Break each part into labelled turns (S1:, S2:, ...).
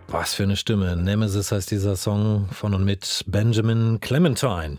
S1: Was für eine Stimme. Nemesis heißt dieser Song von und mit Benjamin Clementine.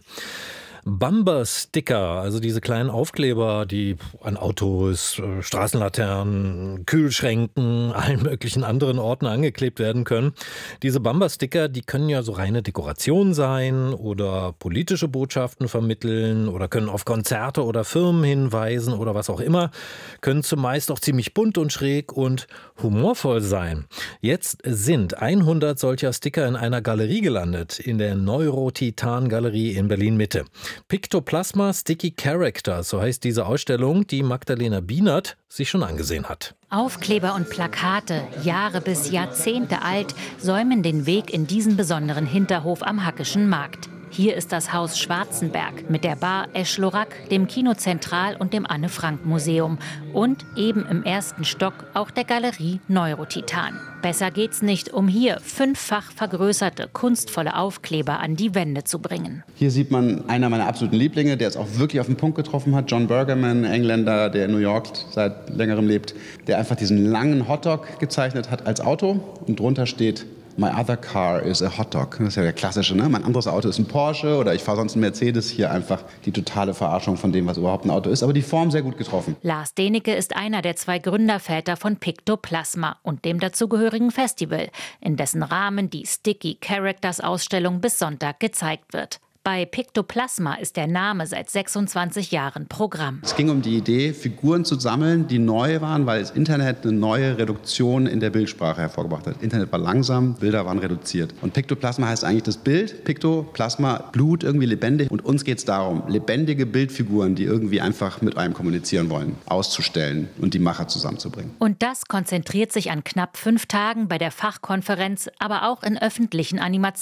S1: Bumper-Sticker, also diese kleinen Aufkleber, die an Autos, Straßenlaternen, Kühlschränken, allen möglichen anderen Orten angeklebt werden können. Diese Bumper-Sticker, die können ja so reine Dekoration sein oder politische Botschaften vermitteln oder können auf Konzerte oder Firmen hinweisen oder was auch immer, können zumeist auch ziemlich bunt und schräg und humorvoll sein. Jetzt sind 100 solcher Sticker in einer Galerie gelandet, in der Neurotitan-Galerie in Berlin-Mitte. Pictoplasma Sticky Characters, so heißt diese Ausstellung, die Magdalena Bienert sich schon angesehen hat.
S2: Aufkleber und Plakate, Jahre bis Jahrzehnte alt, säumen den Weg in diesen besonderen Hinterhof am Hackischen Markt. Hier ist das Haus Schwarzenberg mit der Bar Eschlorack, dem Kino Zentral und dem Anne-Frank-Museum. Und eben im ersten Stock auch der Galerie Neurotitan. Besser geht's nicht, um hier 5-fach vergrößerte, kunstvolle Aufkleber an die Wände zu bringen.
S3: Hier sieht man einer meiner absoluten Lieblinge, der es auch wirklich auf den Punkt getroffen hat. John Bergerman, Engländer, der in New York seit längerem lebt, der einfach diesen langen Hotdog gezeichnet hat als Auto. Und drunter steht: My other car is a hot dog. Das ist ja der klassische, ne? Mein anderes Auto ist ein Porsche oder ich fahre sonst einen Mercedes. Hier einfach die totale Verarschung von dem, was überhaupt ein Auto ist. Aber die Form sehr gut getroffen.
S2: Lars Denecke ist einer der 2 Gründerväter von Pictoplasma und dem dazugehörigen Festival, in dessen Rahmen die Sticky Characters Ausstellung bis Sonntag gezeigt wird. Bei Pictoplasma ist der Name seit 26 Jahren Programm.
S3: Es ging um die Idee, Figuren zu sammeln, die neu waren, weil das Internet eine neue Reduktion in der Bildsprache hervorgebracht hat. Internet war langsam, Bilder waren reduziert. Und Pictoplasma heißt eigentlich das Bild. Pictoplasma, Blut, irgendwie lebendig. Und uns geht es darum, lebendige Bildfiguren, die irgendwie einfach mit einem kommunizieren wollen, auszustellen und die Macher zusammenzubringen.
S2: Und das konzentriert sich an knapp 5 Tagen bei der Fachkonferenz, aber auch in öffentlichen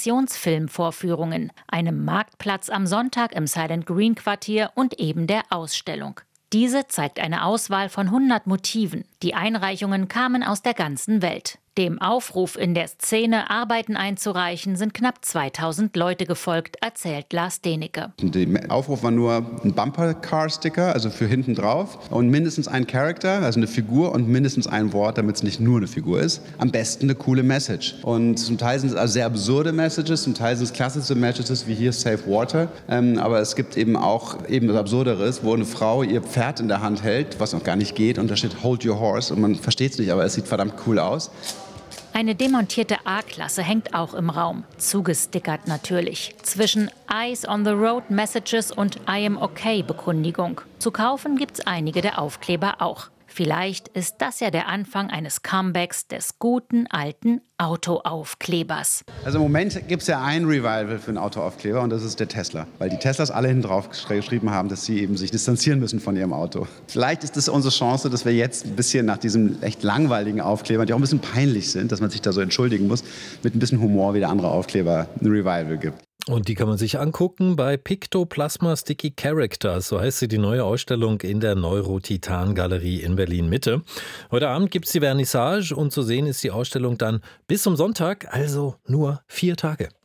S2: Animationsfilmvorführungen, einem Marktplatz am Sonntag im Silent Green Quartier und eben der Ausstellung. Diese zeigt eine Auswahl von 100 Motiven. Die Einreichungen kamen aus der ganzen Welt. Dem Aufruf in der Szene, Arbeiten einzureichen, sind knapp 2000 Leute gefolgt, erzählt Lars Denecke.
S3: Der Aufruf war nur ein Bumper-Car-Sticker, also für hinten drauf, und mindestens ein Charakter, also eine Figur, und mindestens ein Wort, damit es nicht nur eine Figur ist. Am besten eine coole Message. Und zum Teil sind es also sehr absurde Messages, zum Teil sind es klassische Messages wie hier Save Water. Aber es gibt eben auch das Absurderes, wo eine Frau ihr Pferd in der Hand hält, was noch gar nicht geht, und da steht Hold Your Horse, und man versteht es nicht, aber es sieht verdammt cool aus.
S2: Eine demontierte A-Klasse hängt auch im Raum, zugestickert natürlich. Zwischen Eyes on the Road Messages und I am okay Bekundigung. Zu kaufen gibt's einige der Aufkleber auch. Vielleicht ist das ja der Anfang eines Comebacks des guten alten Autoaufklebers.
S3: Also im Moment gibt es ja ein Revival für einen Autoaufkleber, und das ist der Tesla. Weil die Teslas alle hinten drauf geschrieben haben, dass sie eben sich distanzieren müssen von ihrem Auto. Vielleicht ist das unsere Chance, dass wir jetzt ein bisschen nach diesen echt langweiligen Aufklebern, die auch ein bisschen peinlich sind, dass man sich da so entschuldigen muss, mit ein bisschen Humor wie der andere Aufkleber ein Revival gibt.
S1: Und die kann man sich angucken bei Pictoplasma Sticky Characters, so heißt sie, die neue Ausstellung in der Neurotitan-Galerie in Berlin-Mitte. Heute Abend gibt es die Vernissage und zu sehen ist die Ausstellung dann bis zum Sonntag, also nur 4 Tage.